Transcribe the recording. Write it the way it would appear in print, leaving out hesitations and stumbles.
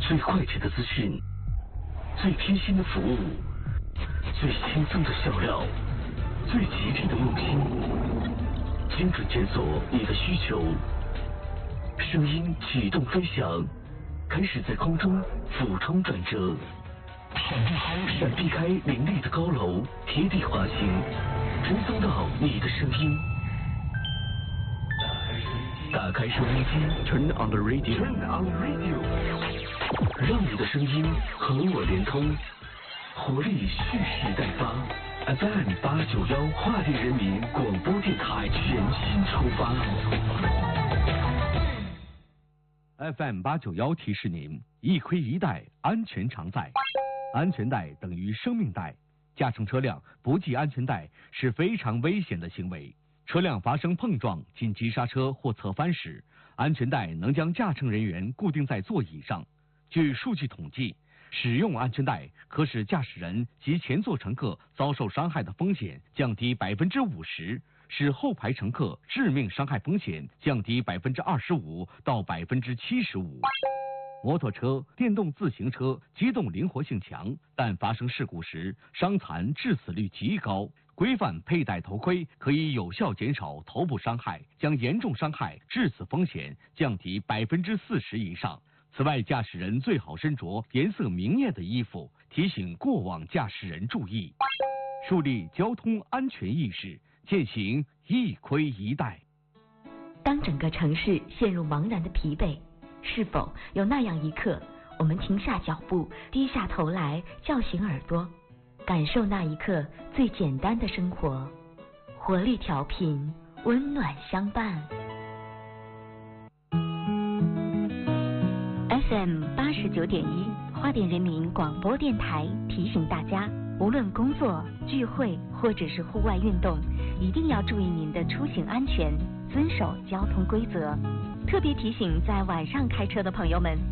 最快捷的资讯，最贴心的服务，最轻松的笑料，最吉利的用心，精准检索你的需求。声音启动飞翔，开始在空中俯冲转折，闪避开林立的高楼，贴地滑行，追踪到你的声音。打开收音机 ，Turn on the radio，Turn on the radio， 让你的声音和我连通，活力蓄势待发。FM 891花莲人民广播电台全新出发。 FM 891提示您：一盔一带，安全常在。安全带等于生命带，驾乘车辆不系安全带是非常危险的行为。车辆发生碰撞、紧急刹车或侧翻时，安全带能将驾乘人员固定在座椅上。据数据统计，使用安全带可使驾驶人及前座乘客遭受伤害的风险降低50%，使后排乘客致命伤害风险降低25%到75%。摩托车、电动自行车机动灵活性强，但发生事故时伤残致死率极高。规范佩戴头盔可以有效减少头部伤害，将严重伤害致死风险降低40%以上。此外，驾驶人最好身着颜色明艳的衣服，提醒过往驾驶人注意。树立交通安全意识，践行一盔一带。 当整个城市陷入茫然的疲惫，是否有那样一刻，我们停下脚步，低下头来，叫醒耳朵，感受那一刻最简单的生活，活力调频，温暖相伴。FM 89.1花莲人民广播电台提醒大家，无论工作、聚会或者是户外运动，一定要注意您的出行安全，遵守交通规则。特别提醒在晚上开车的朋友们，